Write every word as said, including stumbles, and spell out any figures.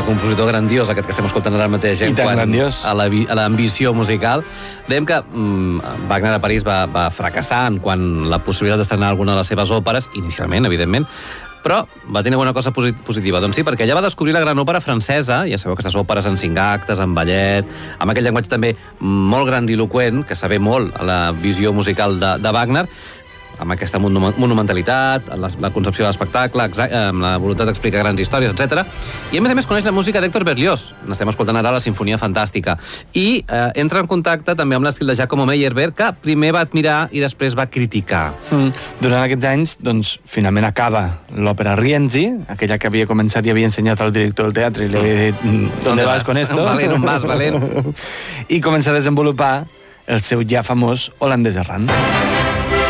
compositor grandiós, aquest que estem escoltant ara mateix, I tan grandiós. a l'ambició musical. Dèiem que mm, Wagner a París va, va fracassar en quan la possibilitat d'estrenar alguna de les seves òperes, inicialment, evidentment, però va tenir una cosa positiva. Doncs sí, perquè ella va descobrir la gran òpera francesa, ja sabeu, aquestes òperes en cinc actes, en ballet, amb aquell llenguatge també molt grandiloqüent, que sabe molt a la visió musical de, de Wagner, amb aquesta monumentalitat, la, la concepció de l'espectacle, amb la voluntat d'explicar grans històries, etcètera. I a més a més coneix la música d'Héctor Berlioz. N'estem escoltant ara la Sinfonia Fantàstica. I eh, entra en contacte també amb l'estil de Giacomo Meyerbeer, que primer va admirar i després va criticar. Mm. Durant aquests anys, doncs, finalment acaba l'òpera Rienzi, aquella que havia començat i havia ensenyat al director del teatre i li havia dit ¿dónde vas con esto? Valent, on vas, valent. I comença a desenvolupar el seu ja famós holandès errant.